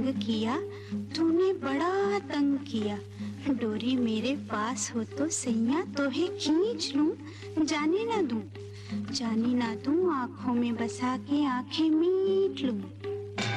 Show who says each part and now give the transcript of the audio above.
Speaker 1: किया, तूने बड़ा तंग किया। डोरी मेरे पास हो तो सैया तोहे खींच लूं, जाने ना दूं, आंखों में बसा के आंखें मीट लूं।